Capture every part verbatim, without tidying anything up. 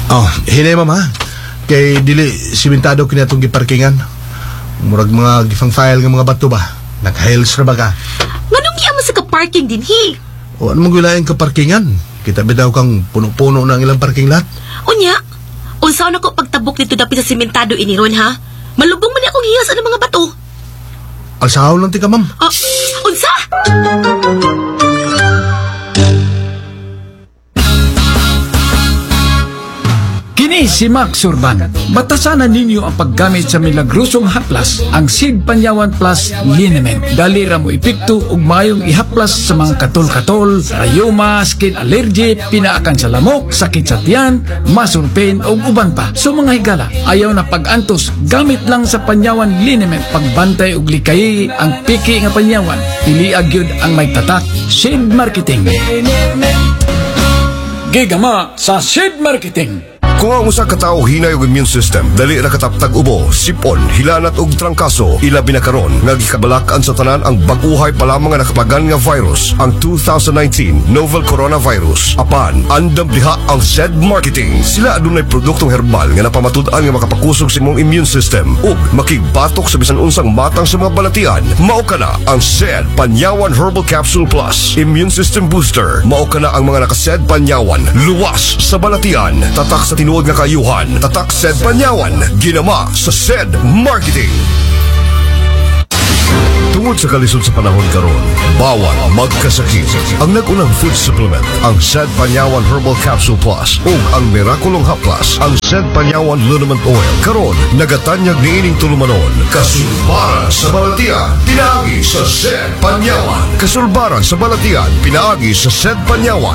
Oh, hinay ma'am ha. Kay dili simentado kini atong giparkingan. Murag mga gifang file nga mga bato ba. Nag-hiles ra ba ka? Nganong iya mo sa ka-parking din, hi? O ano mong gilayan ka parkingan? Kita bitaw kang puno-puno ng ilang parking lot. Unya, unsaon ako pagtabok nito dapit sa simentado iniron, ha? Malubong man akong hiyas ng mga bato. Alsahaw lang ti ka, ma'am. Ah, unsa? Kini si Max Urban. Batasanan ninyo ang paggamit sa milagrosong haplas, ang Sid Panyawan Plus Liniment. Dali ra mo epekto ug mayong ihaplas sa mga katol-katol, rayuma, skin allergy, pinaakan sa lamok, sakit sa tiyan, muscle pain ug uban pa. So mga higala, ayaw na pag-antos, gamit lang sa Panyawan Liniment. Pagbantay ug likay ang piki nga panyawan. Pili agyud ang may tatak. Sid Marketing. Gigama sa Sid Marketing. Kung ang usa ka tawo hinay og immune system, dali ra kataptag ubo, sipon, hilanat ug trangkaso, ilabi na karon nga gikabalakan sa tanan ang bag-uhay pa lamang nga nakapagan nga virus, ang two thousand nineteen novel coronavirus. Apan, andam diha ang Zed Marketing. Sila adunay produktong herbal nga napamatud-an nga makapakusog sa imong immune system ug makigbatok sa bisan unsang matang sa mga balatian. Mao kana ang Zed Panyawan Herbal Capsule Plus Immune System Booster. Mao kana ang mga naka-Zed Panyawan luwas sa balatian, tatak sa tinuod nga kayuhan, tatak Zed Panyawan, ginama sa Zed Marketing. Tungod sa kalisod sa panahon karon, bawal magkasakit. Ang nag-unang food supplement, ang Zed Panyawan Herbal Capsule Plus ug ang Miraculong Haplas, ang Zed Panyawan Liniment Oil. Karon, nagatanyag niining tulumanon. Kasulbaran sa balatian, pinaagi sa Zed Panyawan. Kasulbaran sa balatian, pinaagi sa Zed Panyawan.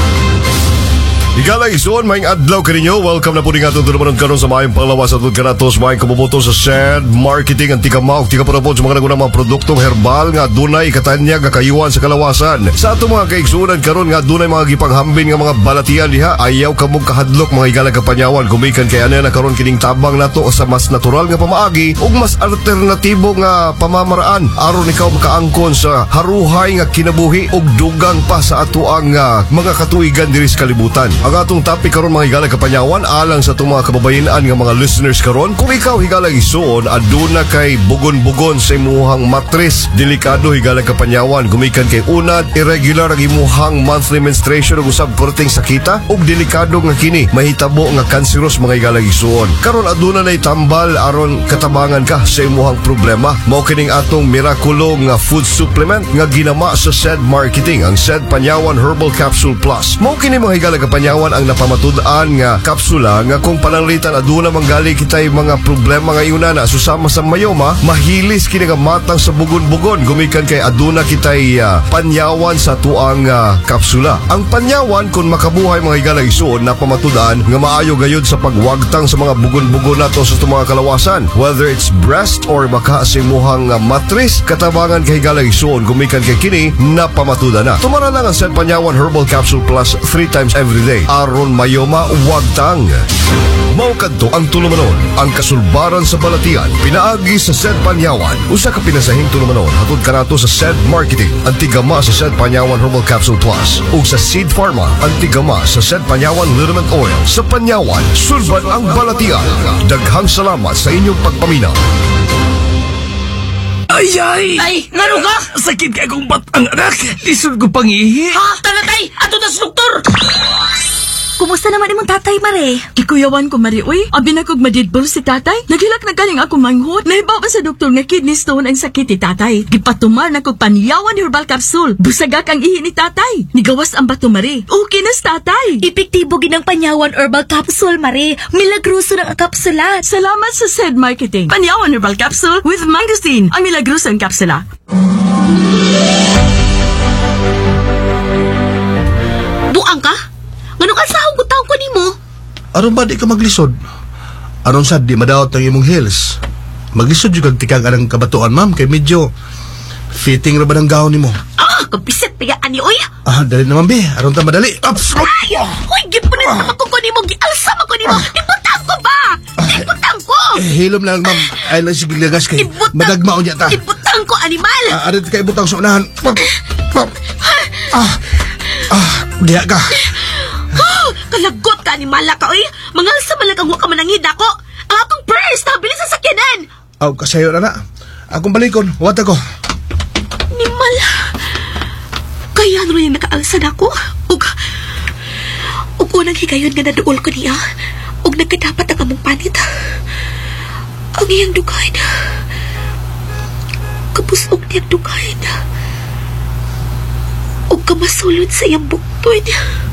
Igala ison, maing adlaw kaninyo. Welcome na po din nga itong tulumanon karon sa maayong panglawas at doon kanatos maayong kabubuto sa Zed Marketing. Ang tika-maok, tika-parapod sa mga nagunang mga produktong herbal nga dunay katanyag nga kayuhan sa kalawasan. Sa ato mga kaigsunan karon nga dunay mga gipanghambin nga mga balatian diha. Ayaw ka mong kahadlok mga igala kapanyawan. Kumikan kaya na na karon kining tabang nato sa mas natural nga pamaagi ug mas alternatibo nga pamamaraan aron ikaw makaangkon sa haruhay nga kinabuhi ug dugang pa sa ato ang uh, mga katuigan diri sa kalibutan. Ang atong topic karon mga higala kapanyawan alang sa itong mga kababayan nga mga listeners karon. Kung ikaw higala isuon aduna kay bugon-bugon sa imuhang matres, delikado higala kapanyawan, gumikan kay unad, irregular ang imuhang monthly menstruation ug usab perting sakita ug delikado nga kini mahitabo nga kanseros mga higala isuon. Karon aduna nay tambal aron katabangan ka sa imuhang problema. Mao kining atong Miraculo nga food supplement nga ginama sa Zed Marketing, ang Zed Panyawan Herbal Capsule Plus. Mao kini mga higala kapanyawan ang napamatud-an nga kapsula nga kung pananglitan aduna manggali kitay mga problema nga iuna susama sa mayoma, mahilis kini nga matang sa bugon-bugon gumikan kay aduna kitay uh, panyawan sa tuang uh, kapsula. Ang panyawan kung makabuhay mga higala isuon napamatud-an nga maayo gayud sa pagwagtang sa mga bugon-bugon nato sa mga kalawasan, whether it's breast or baka sa imuhang uh, matris, katabangan kay higala isuon gumikan kay kini napamatud-an na. Tumara lang ang Zed Panyawan Herbal Capsule Plus three times every day aron mayoma wagtang. Mao kadto ang tulumanon, ang kasulbaran sa balatian, pinaagi sa Zed Panyawan. Usa ka pinasahing tulumanon hatod kanato sa Zed Marketing, ang tigama sa Zed Panyawan Herbal Capsule Plus ug sa Seed Pharma, ang tigama sa Zed Panyawan Liniment Oil. Sa Panyawan, sulban ang balatian. Daghang salamat sa inyong pagpaminaw. Ay, ay! Ay, ngano ka? Sakit ka kong batang anak. Lisod ko pangihi. Ha? Tanatay! Ato na sa doktor! Kumusta naman imong tatay, Mare? Ikuyawan ko, Mari, uy. Abi na kog madidbol si tatay. Naghilak na galing ako manghot. Nahibaw pa sa doktor nga kidney stone ang sakit ni tatay. Gipatumar na kog Panyawan Herbal Capsule. Busagak ang ihi ni tatay. Nigawas ang bato, Mari. Okay na sa tatay. Epektibo ginang Panyawan Herbal Capsule, Mare. Milagroso ng kapsula. Salamat sa Zed Marketing. Panyawan Herbal Capsule with Mangosteen. Ang milagrosong kapsula. Buang ka? Nganong asahong gutaw ko nimo? Aron ba di ka maglisod? Aron sad di madawat ng imong heels. Maglisod yung kagtikang anang kabatuan, ma'am, kay medyo fitting ra ba ng gawon nimo? Ah, kapisit pa yan ni oy. Ah, dali naman, be. Aron ta madali. Ups! Ay! Uy, gipunin sa ako ko nimo. Gialsa mo ko nimo. Ibutang ko ba? Ibutang ko! Eh, hilom lang, ma'am. Ay lang sige lagas kay Ibutang! madagmao niya ta. Ibutang ko, animal! Ah, arin ka ibutang sa unahan. Ah, ah, diha ka. Oh, Kalagot ka ni Mala ka, oy. Mangalsa man lang kang waka manangid ako. Ang akong purse, nabili sa sakyanan. Aw, kasayo na na. Akong balikon, wat ako. Ni Mala. Kaya ano yung nakaalsan ako? Ug, ug unang higayon nga naduol ko niya. Ug nagkadapat ang among panit. Ang iyang dugain. Kapusok niyang dugain. Ug kamasulod sa iyang bukton.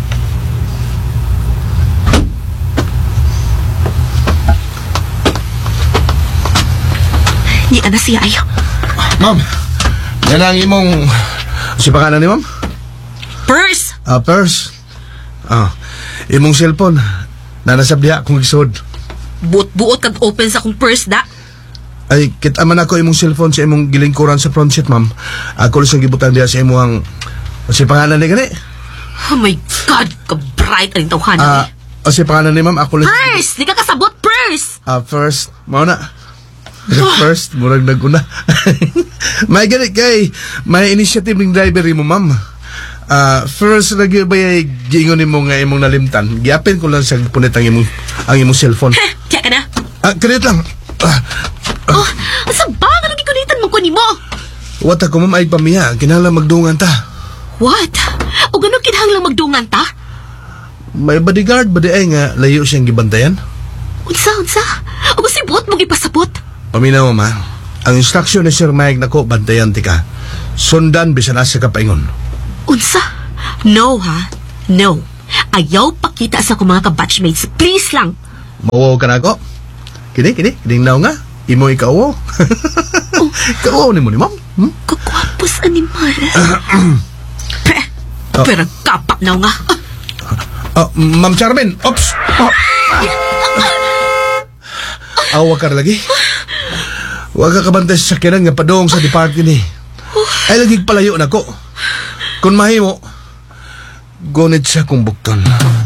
Ni ana siya ayo. Ma'am, yan ang imong... Si pangalan ni ma'am? Purse! Ah, purse. Ah, imong cellphone. Nanasabdiha kung isod. Buot-buot kag open sa akong purse, da. Ay, kita man ako imong cellphone sa imong gilingkuran sa front seat, ma'am. Ako lang gibutan diha sa imong... Si pangalan ni gani? Oh my God, ka-bright ang tawhan. Ah, o si pangalan ni ma'am, ako lang... Purse! Di ka kasabot, purse! Ah, first, mao na. First, murag naguna. May ganit kay, may initiative ng driver mo, ma'am. Ah, first lagi ba yung giingon mo nga imong nalimtan? Giapin ko lang sa punit ang imong ang imong cellphone. Heh, tiyak ka na. Ah, kanit lang. Ah, Oh, asa ba nga nang gikunitan mo ko ni mo? what ako, ma'am, ay pamiya. Kinahanglan magdungan ta. What? O gano'n kinahanglang magdungan ta? May bodyguard ba di ay nga layo siyang gibantayan? Unsa, unsa? O si buot mo gipasabot? Paminaw, ma. Ang instruction ni Sir Mike nako, bantayan ti ka. Sundan bisan asa ka paingon. Unsa? No, ha? No. Ayaw pakita sa akong mga ka-batchmates. Please lang. Mawaw ka na ako. Kini, kini, kining naw nga. Imo ikaw. Ikaw ni mo ni ma'am. Hmm? Kagwapos animal. Peh, Oh. pero kapak na nga. Oh, Ma'am Charmin. Ops. Oh. Awa ka lagi. Huwag ka kabantay sa sakyanan nga padong sa department ni. Ay lagi palayo na ko. Kung mahimo, gunit sa kumbukton.